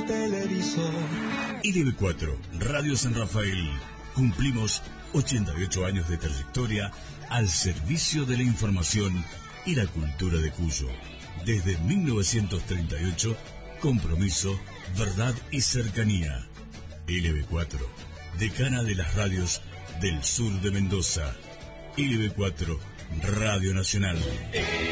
televisor. LB4, Radio San Rafael. Cumplimos 88 años de trayectoria al servicio de la información y la cultura de Cuyo. Desde 1938, compromiso, verdad y cercanía. LB4, decana de las radios del sur de Mendoza. LB4, Radio Nacional.